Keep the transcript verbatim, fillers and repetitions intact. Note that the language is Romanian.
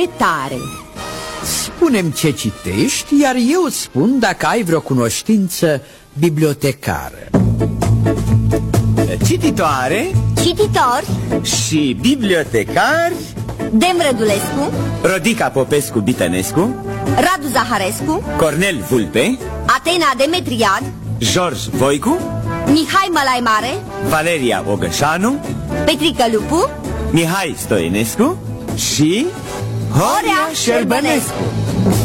tare! Spune-mi ce citești, iar eu spun dacă ai vreo cunoștință bibliotecară. Cititoare Cititor și bibliotecari: Dem Rădulescu, Rodica Popescu Bitănescu, Radu Zaharescu, Cornel Vulpe, Atena Demetriad, George Voicu, Mihai Mălaimare, Valeria Ogășanu, Petrică Lupu, Mihai Stoinescu și Horea Șerbănescu.